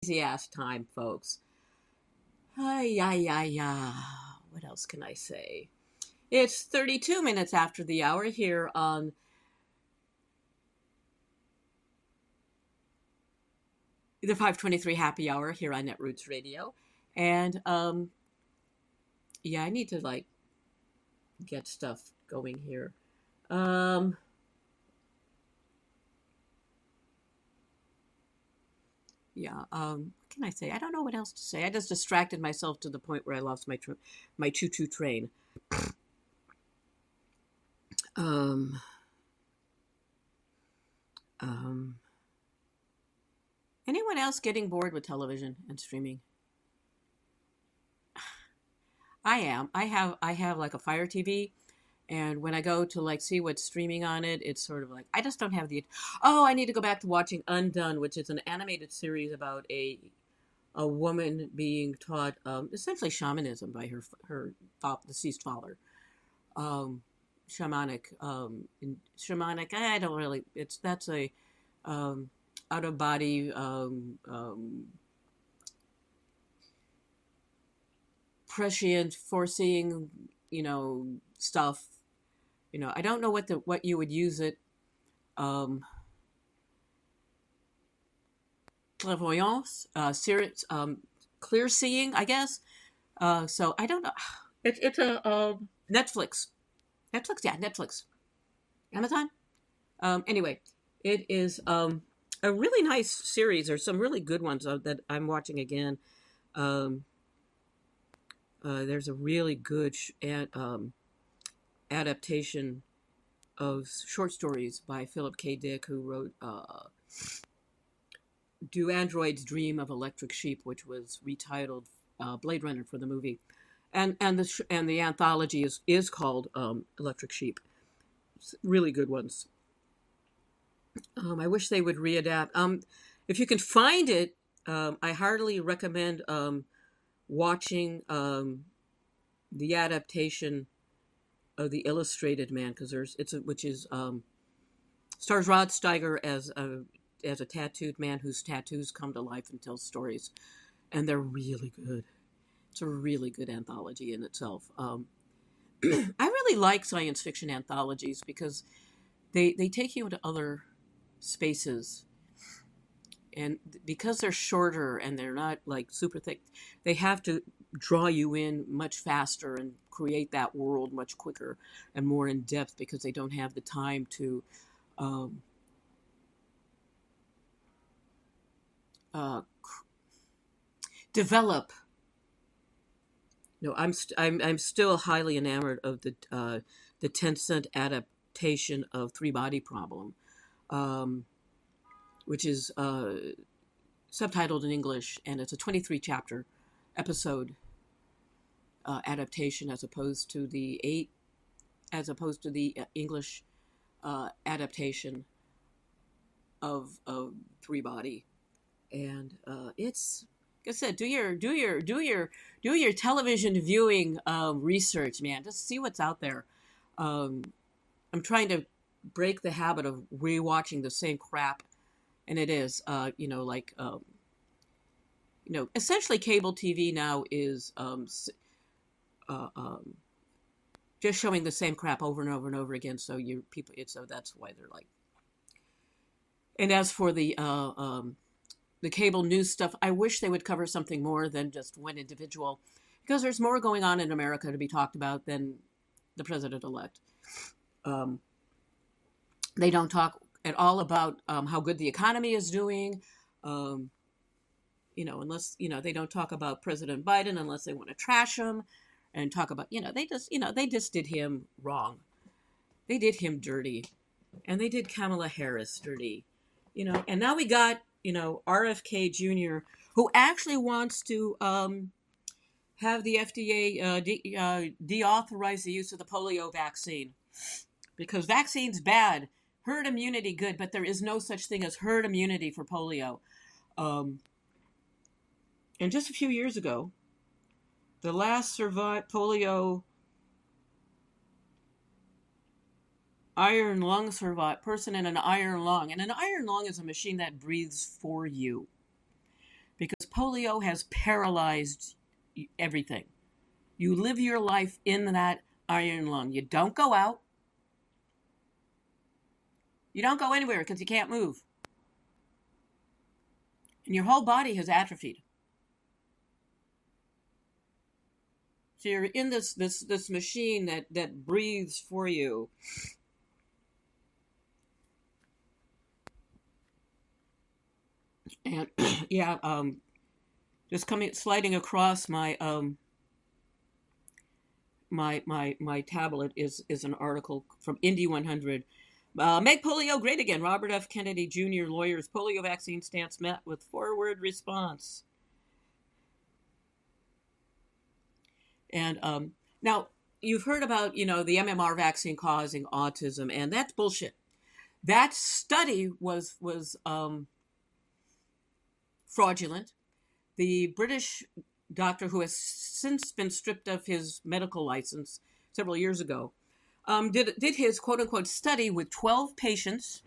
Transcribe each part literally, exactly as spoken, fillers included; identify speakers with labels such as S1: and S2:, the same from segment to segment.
S1: Easy ass time, folks. Ay, ay, ay, ay. What else can I say? It's thirty-two minutes after the hour here on the five twenty-three Happy Hour here on Netroots Radio. And, um, yeah, I need to, like, get stuff going here. Um, yeah, um, what can I say? I don't know what else to say. I just distracted myself to the point where I lost my, tr- my choo-choo train. Um, um, anyone else getting bored with television and streaming? I am. I have I have like a Fire T V, and when I go to like see what's streaming on it, it's sort of like I just don't have the. Oh, I need to go back to watching Undone, which is an animated series about a a woman being taught um, essentially shamanism by her her deceased father. Um, shamanic, um, shamanic. I don't really. It's that's a um, out of body. Um, um, prescient foreseeing, you know, stuff. You know, I don't know what the what you would use it. Um, clairvoyance, uh, spirit, um, clear seeing, I guess. Uh, so I don't know. It's it's a um, Netflix, Netflix, yeah, Netflix, Amazon. Um, anyway, it is um, a really nice series. There's some really good ones uh, that I'm watching again. Um, uh, there's a really good sh- ad, um, adaptation of short stories by Philip K. Dick, who wrote uh, Do Androids Dream of Electric Sheep, which was retitled uh, Blade Runner for the movie. And and the sh- and the anthology is is called um, Electric Sheep. It's really good ones. Um, I wish they would readapt. Um, if you can find it, um, I heartily recommend um, watching um, the adaptation of the Illustrated Man, because there's it's a, which is um, stars Rod Steiger as a as a tattooed man whose tattoos come to life and tells stories, and they're really good. It's a really good anthology in itself. Um, I really like science fiction anthologies because they they take you into other spaces, and because they're shorter and they're not like super thick, they have to draw you in much faster and create that world much quicker and more in depth because they don't have the time to um, uh, develop. No, I'm st- I'm I'm still highly enamored of the uh, the Tencent adaptation of Three Body Problem, um, which is uh, subtitled in English, and it's a twenty-three chapter episode uh, adaptation as opposed to the eight as opposed to the uh, English uh, adaptation of of Three Body, and uh, it's like I said, do your do your do your do your television viewing um, research, man. Just see what's out there. Um, I'm trying to break the habit of rewatching the same crap, and it is, uh, you know, like, um, you know, essentially cable T V now is um, uh, um, just showing the same crap over and over and over again. So you people, it's so that's why they're like. And as for the uh, um, the cable news stuff, I wish they would cover something more than just one individual, because there's more going on in America to be talked about than the president-elect. Um, they don't talk at all about um, how good the economy is doing. Um, you know, unless, you know, they don't talk about President Biden unless they want to trash him and talk about, you know, they just, you know, they just did him wrong. They did him dirty. And they did Kamala Harris dirty. You know, and now we got, you know, R F K Junior, who actually wants to um, have the F D A uh, de- uh, deauthorize the use of the polio vaccine. Because vaccine's bad. Herd immunity good, but there is no such thing as herd immunity for polio. Um, and just a few years ago, the last survived polio iron lung survived person in an iron lung. And an iron lung is a machine that breathes for you. because polio has paralyzed everything. You live your life in that iron lung. You don't go out. You don't go anywhere because you can't move. And your whole body has atrophied. So you're in this this this machine that, that breathes for you. And yeah, um, just coming sliding across my um my my my tablet is is an article from Indy one hundred. Uh, Make polio great again. Robert F. Kennedy Junior lawyers polio vaccine stance met with forward response. And um, now you've heard about, you know, the M M R vaccine causing autism, and that's bullshit. That study was was um, fraudulent. The British doctor, who has since been stripped of his medical license several years ago, um, did did his quote unquote study with twelve patients.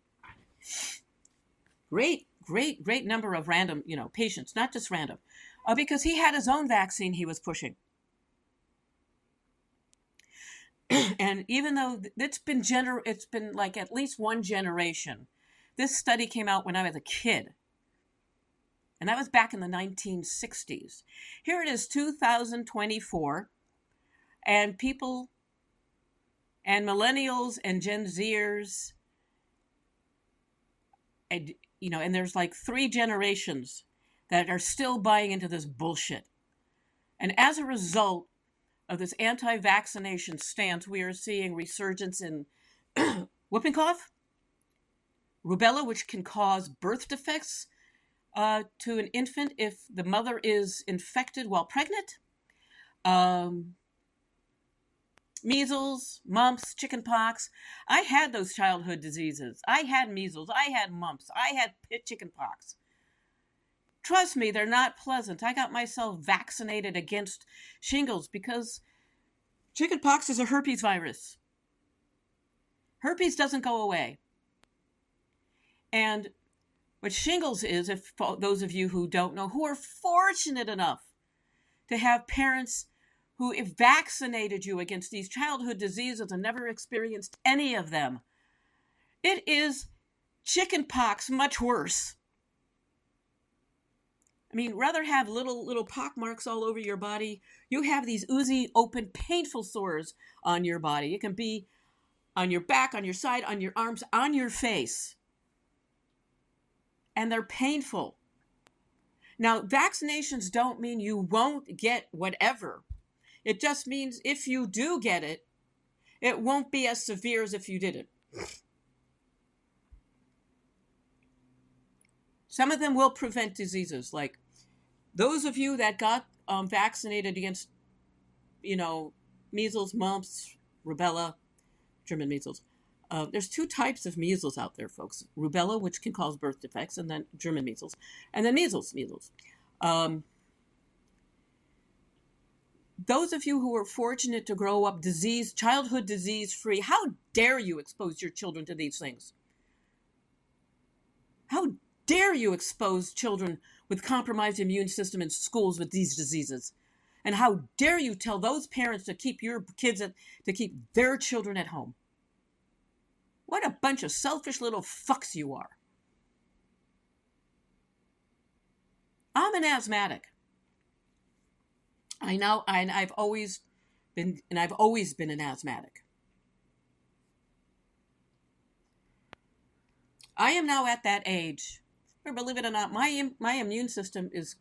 S1: Great, great, great number of random, you know, patients, not just random, uh, because he had his own vaccine he was pushing. And even though it's been gener- it's been like at least one generation. This study came out when I was a kid. And that was back in the nineteen sixties. Here it is, two thousand twenty-four. And people and millennials and Gen Zers, and, you know, and there's like three generations that are still buying into this bullshit. And as a result of this anti-vaccination stance, we are seeing resurgence in whooping cough, rubella, which can cause birth defects uh, to an infant if the mother is infected while pregnant, um, measles, mumps, chickenpox. I had those childhood diseases. I had measles. I had mumps. I had chickenpox. Trust me, they're not pleasant. I got myself vaccinated against shingles because chickenpox is a herpes virus. Herpes doesn't go away. And what shingles is, if those of you who don't know, who are fortunate enough to have parents who have vaccinated you against these childhood diseases and never experienced any of them, it is chickenpox much worse. I mean, rather have little little pock marks all over your body, you have these oozy, open, painful sores on your body. It can be on your back, on your side, on your arms, on your face. And they're painful. Now, vaccinations don't mean you won't get whatever. It just means if you do get it, it won't be as severe as if you didn't. Some of them will prevent diseases, like those of you that got um, vaccinated against, you know, measles, mumps, rubella, German measles. Uh, there's two types of measles out there, folks. Rubella, which can cause birth defects, and then German measles. And then measles, measles. Um, those of you who were fortunate to grow up disease, childhood disease-free, how dare you expose your children to these things? How dare you expose children with compromised immune system in schools with these diseases? And how dare you tell those parents to keep your kids, at, to keep their children at home? What a bunch of selfish little fucks you are. I'm an asthmatic. I know, and I've always been, and I've always been an asthmatic. I am now at that age where, believe it or not, my my immune system is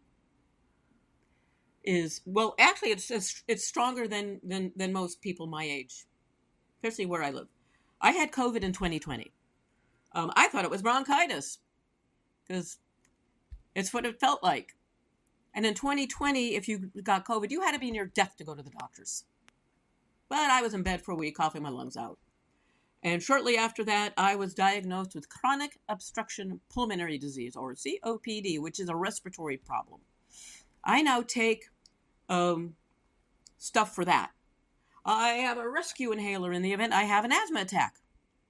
S1: is well, actually, it's it's, it's stronger than, than than most people my age, especially where I live. I had COVID in twenty twenty. Um, I thought it was bronchitis because it's what it felt like. And in twenty twenty, if you got COVID, you had to be near death to go to the doctors. But I was in bed for a week, coughing my lungs out. And shortly after that, I was diagnosed with chronic obstruction pulmonary disease, or C O P D, which is a respiratory problem. I now take um, stuff for that. I have a rescue inhaler in the event I have an asthma attack.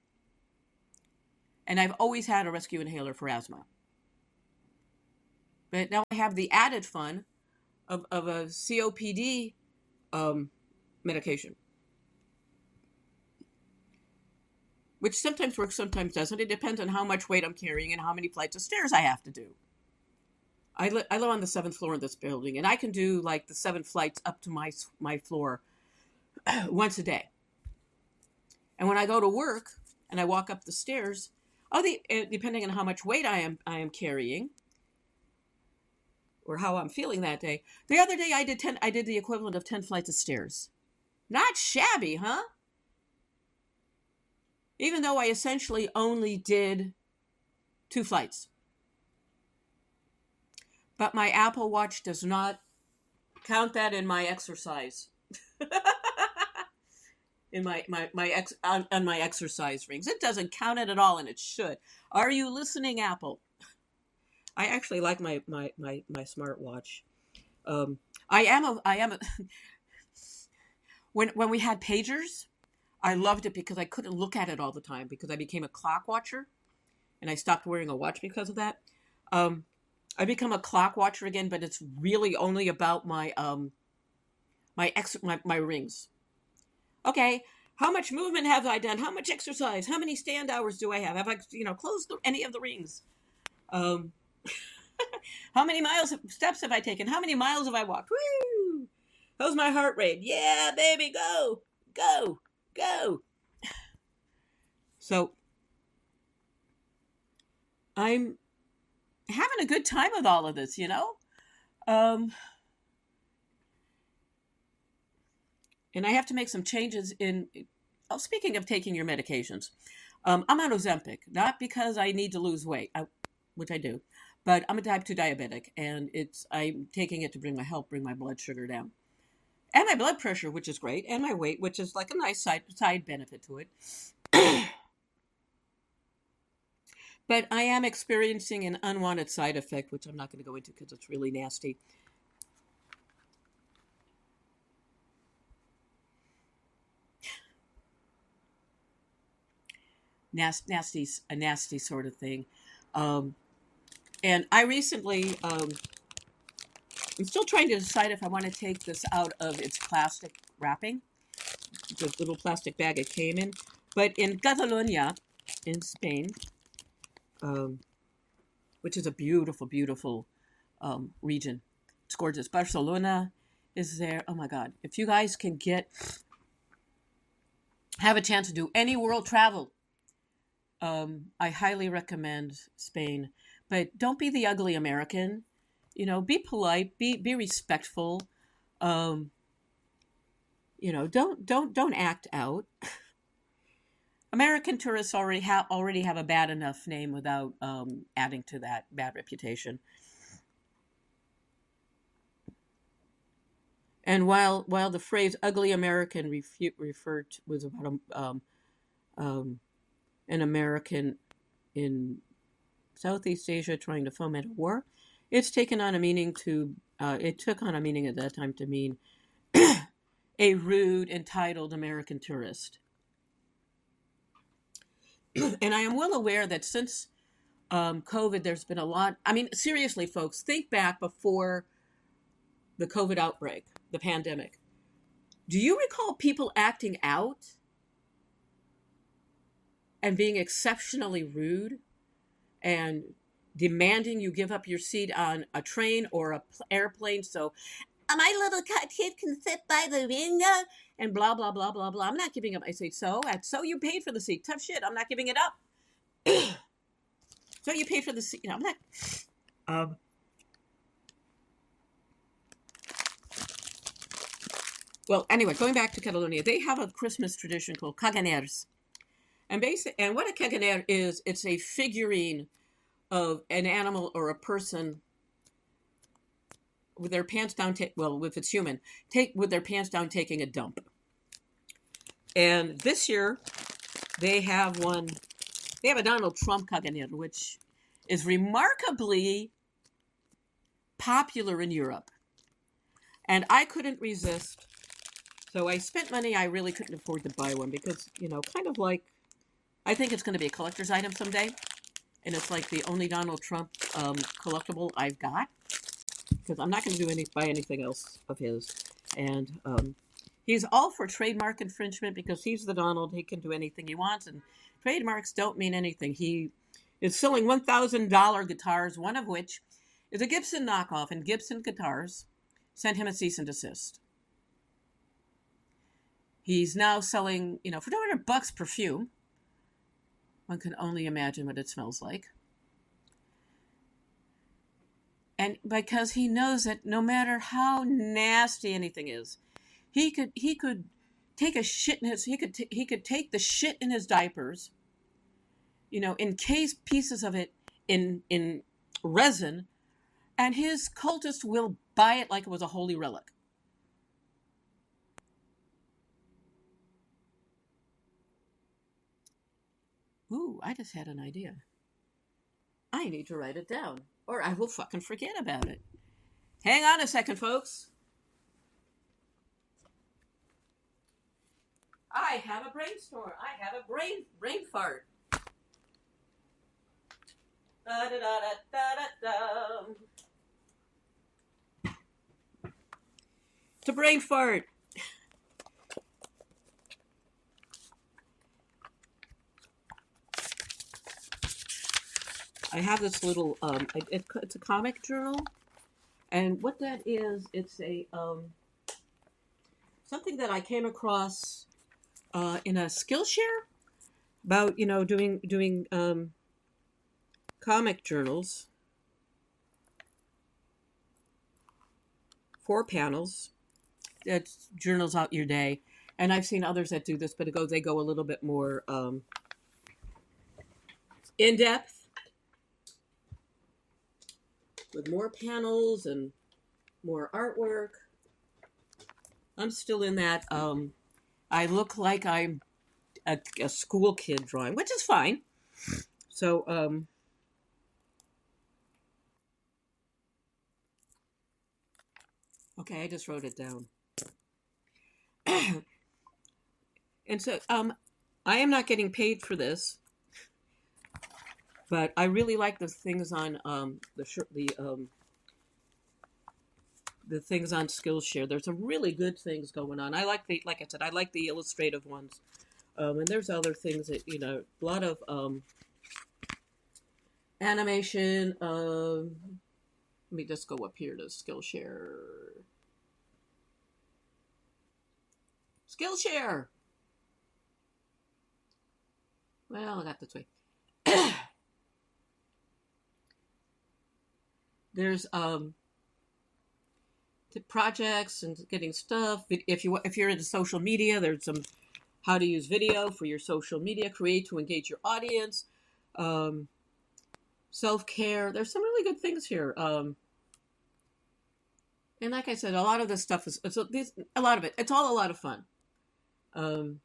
S1: And I've always had a rescue inhaler for asthma. But now I have the added fun of, of a C O P D um, medication, which sometimes works, sometimes doesn't. It depends on how much weight I'm carrying and how many flights of stairs I have to do. I, li- I live on the seventh floor of this building, and I can do like the seven flights up to my my floor once a day. And when I go to work and I walk up the stairs, oh, the, depending on how much weight I am I am carrying or how I'm feeling that day. The other day I did ten. I did the equivalent of ten flights of stairs. Not shabby, huh? Even though I essentially only did two flights. But my Apple Watch does not count that in my exercise. in my, my, my ex, on, on my exercise rings. It doesn't count it at all, and it should. Are you listening, Apple? I actually like my, my, my, my smartwatch. Um, I am a, I am a, when, when we had pagers, I loved it because I couldn't look at it all the time because I became a clock watcher, and I stopped wearing a watch because of that. Um, I become a clock watcher again, but it's really only about my um my ex my, my rings. Okay, how much movement have I done? How much exercise? How many stand hours do I have? Have I you know closed the, any of the rings? Um, how many miles of steps have I taken? How many miles have I walked? Woo! How's my heart rate? Yeah, baby, go, go, go. So I'm having a good time with all of this, you know? Um, and I have to make some changes in, oh, speaking of taking your medications, um, I'm on Ozempic, not because I need to lose weight, I, which I do, but I'm a type two diabetic, and it's I'm taking it to bring my help bring my blood sugar down. And my blood pressure, which is great, and my weight, which is like a nice side, side benefit to it. But I am experiencing an unwanted side effect, which I'm not going to go into because it's really nasty. Nasty, nasty a nasty sort of thing. Um, and I recently, um, I'm still trying to decide if I want to take this out of its plastic wrapping, the little plastic bag it came in. But in Catalonia, in Spain, um, which is a beautiful, beautiful um, region. It's gorgeous. Barcelona is there. Oh my God. If you guys can get, have a chance to do any world travel, um, I highly recommend Spain. But don't be the ugly American. You know, be polite, be be respectful. Um, you know, don't don't don't act out. American tourists already have already have a bad enough name without um, adding to that bad reputation. And while while the phrase "ugly American" refu- referred to, was about a, um, um, an American in Southeast Asia trying to foment a war, it's taken on a meaning to uh, it took on a meaning at that time to mean a rude, entitled American tourist. And I am well aware that since um, COVID, there's been a lot. I mean, seriously, folks, think back before the COVID outbreak, the pandemic. Do you recall people acting out and being exceptionally rude and demanding you give up your seat on a train or a pl- airplane so my little kid can sit by the window and blah, blah, blah, blah, blah. I'm not giving up my seat. So, so you paid for the seat. Tough shit. I'm not giving it up. So you paid for the seat. You know, I'm not. Um, well, anyway, going back to Catalonia, they have a Christmas tradition called caganers. And basic, and what a caganer is, it's a figurine of an animal or a person with their pants down, ta- well, if it's human, take with their pants down taking a dump. And this year, they have one, they have a Donald Trump caganer, which is remarkably popular in Europe. And I couldn't resist. So I spent money I really couldn't afford to buy one because, you know, kind of like, I think it's going to be a collector's item someday. And it's like the only Donald Trump um, collectible I've got. because I'm not going to do any buy anything else of his. And um, he's all for trademark infringement because he's the Donald. He can do anything he wants, and trademarks don't mean anything. He is selling one thousand dollars guitars, one of which is a Gibson knockoff, and Gibson Guitars sent him a cease and desist. He's now selling, you know, for two hundred bucks perfume. One can only imagine what it smells like. And because he knows that no matter how nasty anything is, he could he could take a shit in his he could t- he could take the shit in his diapers, you know, encase pieces of it in in resin, and his cultists will buy it like it was a holy relic. Ooh, I just had an idea. I need to write it down, or I will fucking forget about it. Hang on a second, folks. I have a brainstorm. I have a brain brain fart. Da, da, da, da, da, da. It's a brain fart. I have this little, um, it, it's a comic journal, and what that is, it's a, um, something that I came across, uh, in a Skillshare about, you know, doing, doing, um, comic journals, four panels, it's journals out your day, and I've seen others that do this, but it goes, they go a little bit more, um, in depth, with more panels and more artwork. I'm still in that, um, I look like I'm a, a school kid drawing, which is fine. So, um, okay, I just wrote it down. And so, um, I am not getting paid for this, but I really like the things on um, the the um, the things on Skillshare. There's some really good things going on. I like the like I said, I like the illustrative ones, um, and there's other things that you know, a lot of um, animation. Um, let me just go up here to Skillshare. Skillshare. Well, I got this way. There's um projects and getting stuff. If you if you're into social media, there's some how to use video for your social media, create to engage your audience, um, self-care. There's some really good things here. Um, and like I said, a lot of this stuff is it's a, this, a lot of it. It's all a lot of fun. Um,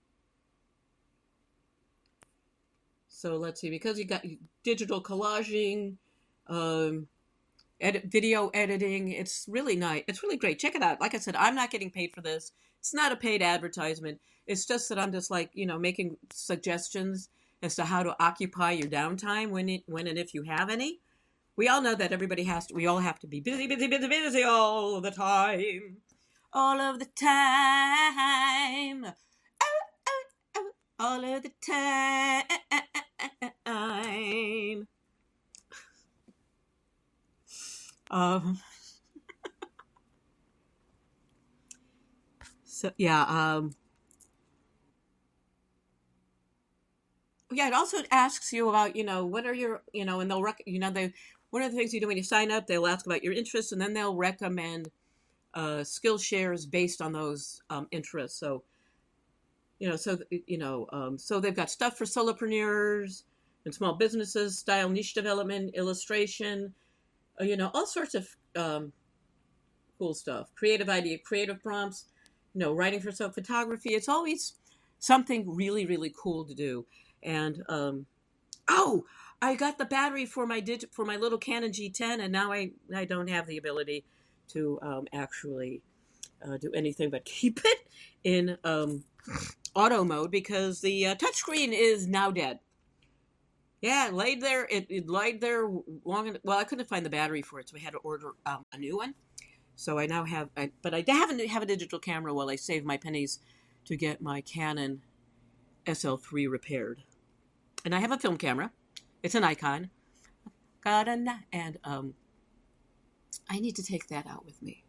S1: so let's see, because you got digital collaging. Um, Edit, video editing. It's really nice. It's really great. Check it out. Like I said, I'm not getting paid for this. It's not a paid advertisement. It's just that I'm just like, you know, making suggestions as to how to occupy your downtime when it, when and if you have any. We all know that everybody has to, we all have to be busy, busy, busy, busy all the time. All of the time. Oh, oh, oh, all of the time. Um, so yeah, um, yeah, it also asks you about, you know, what are your, you know, and they'll, rec- you know, they, one of the things you do when you sign up, they'll ask about your interests, and then they'll recommend, uh, Skillshares based on those, um, interests. So, you know, so, you know, um, so they've got stuff for solopreneurs and small businesses, style, niche development, illustration, uh, you know, all sorts of, um, cool stuff. Creative idea, creative prompts, you know, writing for self photography. It's always something really, really cool to do. And um, oh, I got the battery for my dig- for my little Canon G ten, and now I I don't have the ability to um, actually uh, do anything but keep it in um, auto mode because the uh, touchscreen is now dead. Yeah, it laid there. It, it laid there long. en- Well, I couldn't find the battery for it, so I had to order um, a new one. So I now have, I, but I haven't have a digital camera while I save my pennies to get my Canon S L three repaired. And I have a film camera. It's an Nikon. Got a ni- and um, I need to take that out with me.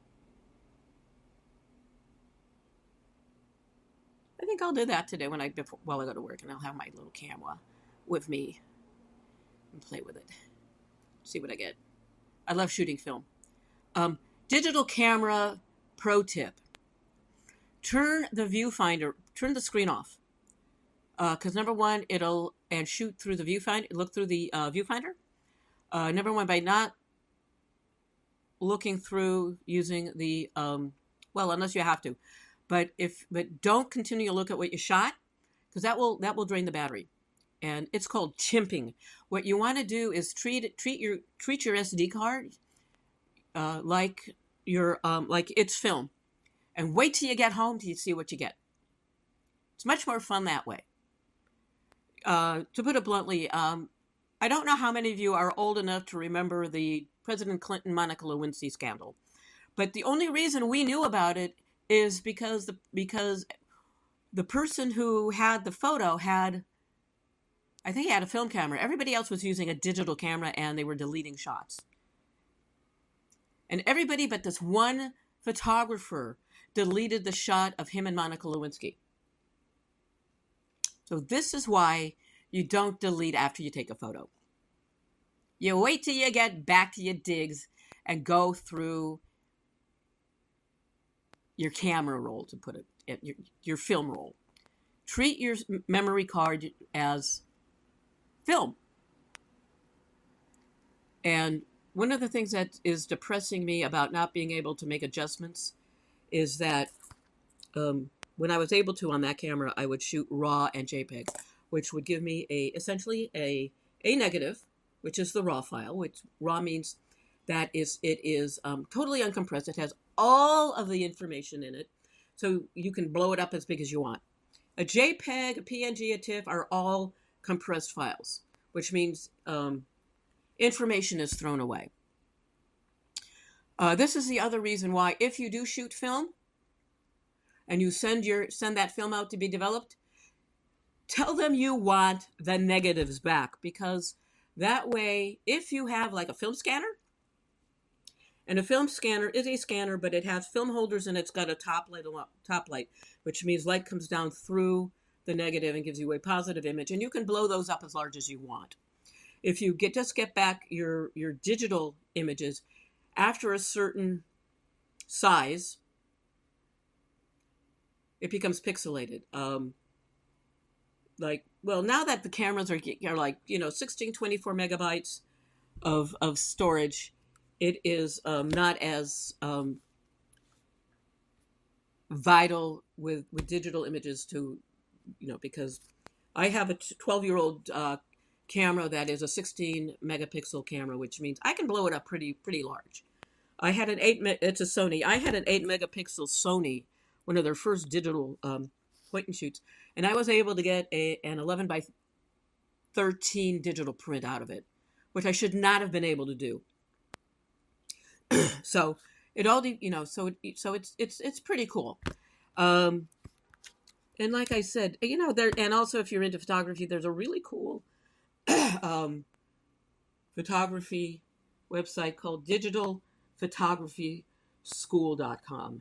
S1: I think I'll do that today when I before, while I go to work, and I'll have my little camera with me and play with it. See what I get. I love shooting film. Um, digital camera pro tip: turn the viewfinder, turn the screen off, because uh, number one, it'll and shoot through the viewfinder, look through the uh, viewfinder. Uh, number one, by not looking through using the um, well, unless you have to, but if but don't continue to look at what you shot, because that will that will drain the battery, and it's called chimping. What you want to do is treat treat your treat your S D card uh, like your um, like it's film, and wait till you get home till you see what you get. It's much more fun that way. Uh, to put it bluntly, um, I don't know how many of you are old enough to remember the President Clinton Monica Lewinsky scandal, but the only reason we knew about it is because the because the person who had the photo had, I think he had a film camera. Everybody else was using a digital camera, and they were deleting shots. And everybody but this one photographer deleted the shot of him and Monica Lewinsky. So this is why you don't delete after you take a photo. You wait till you get back to your digs and go through your camera roll, to put it, your, your film roll. Treat your memory card as film. And one of the things that is depressing me about not being able to make adjustments is that um, when I was able to on that camera, I would shoot RAW and JPEG, which would give me a essentially a a negative, which is the RAW file. Which RAW means that is it is um, totally uncompressed. It has all of the information in it, so you can blow it up as big as you want. A JPEG, a P N G, a TIFF are all compressed files, which means um, information is thrown away. Uh, this is the other reason why, if you do shoot film and you send your send that film out to be developed, tell them you want the negatives back, because that way, if you have like a film scanner, and a film scanner is a scanner, but it has film holders and it's got a top light, top light, which means light comes down through the negative and gives you a positive image, and you can blow those up as large as you want. If you get just get back your your digital images after a certain size, it becomes pixelated. Um, like, well, now that the cameras are, are like, you know, sixteen, twenty-four megabytes of, of storage, it is um, not as um, vital with, with digital images to, you know, because I have a twelve-year-old uh, camera that is a sixteen megapixel camera, which means I can blow it up pretty pretty large. I had an eight. Me- it's a Sony. I had an eight megapixel Sony, one of their first digital um, point and shoots, and I was able to get a an eleven by thirteen digital print out of it, which I should not have been able to do. So it all, you know, so it, so it's it's it's pretty cool. Um, and like I said, you know, there, and also if you're into photography, there's a really cool um, photography website called digital photography school dot com.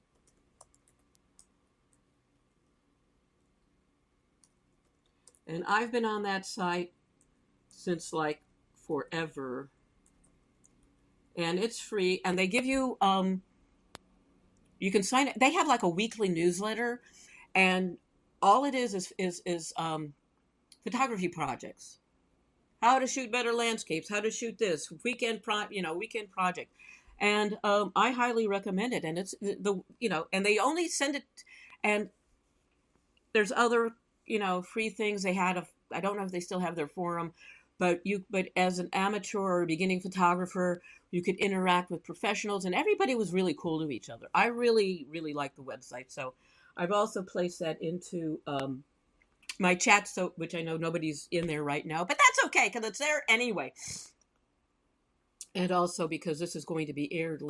S1: And I've been on that site since like forever. And it's free, and they give you um you can sign it. They have like a weekly newsletter, and all it is is is is um photography projects. How to shoot better landscapes, how to shoot this weekend pro, you know, weekend project. And um, I highly recommend it. And it's the, the, you know, and they only send it, and there's other, you know, free things. They had a, I don't know if they still have their forum, but you, but as an amateur or a beginning photographer, you could interact with professionals, and everybody was really cool to each other. I really, really like the website. So I've also placed that into, um, my chat, so which I know nobody's in there right now, but that's okay because it's there anyway. And also because this is going to be aired